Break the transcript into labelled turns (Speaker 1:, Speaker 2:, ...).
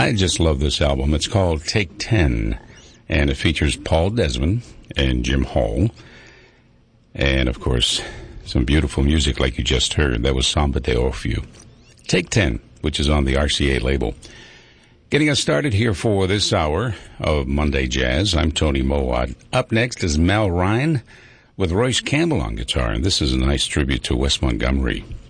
Speaker 1: I just love this album. It's called Take 10, and it features Paul Desmond and Jim Hall. And, of course, some beautiful music like you just heard. That was Samba de Orfeo. Take 10, which is on the RCA label. Getting us started here for this hour of Monday Jazz, I'm Tony Mowat. Up next is Mel Ryan with Royce Campbell on guitar, and this is a nice tribute to Wes Montgomery.